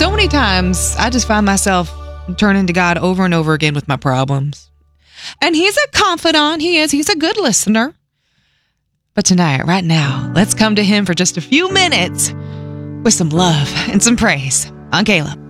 So many times I just find myself turning to God over and over again with my problems. And he's a confidant. He's a good listener. But tonight, right now, let's come to him for just a few minutes with some love and some praise on Caleb.